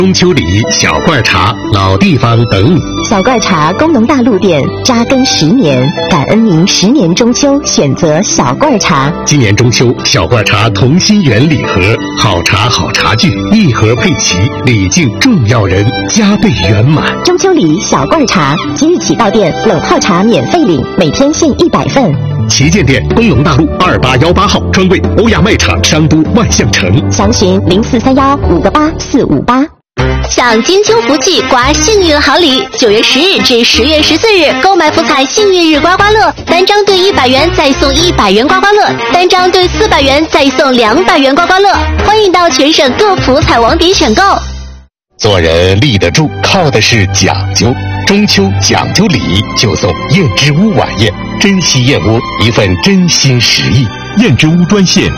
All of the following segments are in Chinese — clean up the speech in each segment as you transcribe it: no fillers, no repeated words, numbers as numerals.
中秋礼、小罐茶、老地方等你。 小罐茶工农大路店扎根10年，感恩您10年中秋选择小罐茶。 今年中秋，小罐茶同心圆礼盒，好茶好茶具，一盒配齐，礼敬重要人，加倍圆满。 中秋礼小罐茶，即日起到店冷泡茶免费领，每天限100份。 旗舰店工农大路2818号，专柜欧亚卖场商都万象城。 详询0431588458。 享金秋福气，刮幸运好礼！9月10日至10月14日，购买福彩幸运日刮刮乐，单张兑100元再送100元刮刮乐，单张兑400元再送200元刮刮乐。欢迎到全省各福彩网点选购。 做人立得住，靠的是讲究。中秋讲究礼，就送燕之屋晚宴，珍稀燕窝，一份真心实意。 燕之屋专线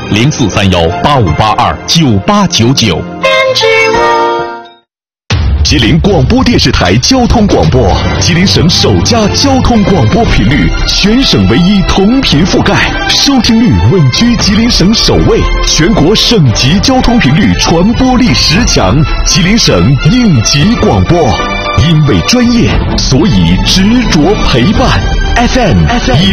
043185829899。燕之屋。吉林广播电视台交通广播，吉林省首家交通广播频率，全省唯一同频覆盖，收听率稳居吉林省首位，全国省级交通频率传播力10强，吉林省应急广播。因为专业，所以执着陪伴。FM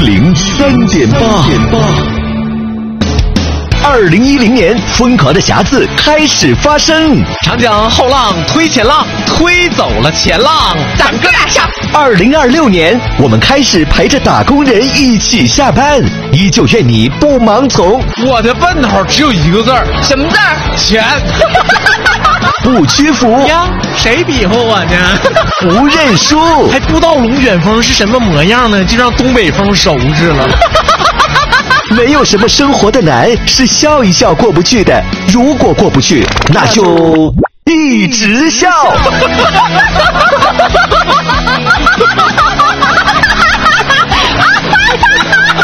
103.8。2010年，疯狂的匣子开始发生。 长江后浪推前浪，推走了前浪，咱哥俩下。 2026年，我们开始陪着打工人一起下班，依旧愿你不盲从。 我的奔头只有一个字儿，什么字儿？钱。 不屈服呀，谁比划我呢？ 不认输， 还不知道龙卷风是什么模样呢，就让东北风收拾了。 没有什么生活的难是笑一笑过不去的，如果过不去，那就一直笑。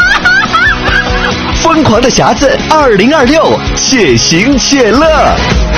疯狂的匣子2026，且行且乐。